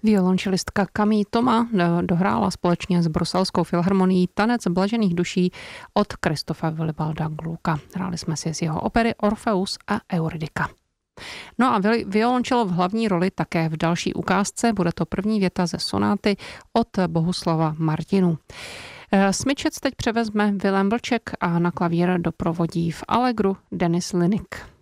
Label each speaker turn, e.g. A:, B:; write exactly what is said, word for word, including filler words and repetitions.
A: Violončelistka Camille Thomas dohrála společně s Bruselskou filharmonií Tanec blažených duší od Christopha Willibalda Glucka. Hráli jsme si z jeho opery Orfeus a Eurydika. No a violončelo v hlavní roli také v další ukázce, bude to první věta ze sonáty od Bohuslava Martinu. Smyčec teď převezme Vilém Vlček a na klavír doprovodí v Allegru Denis Linik.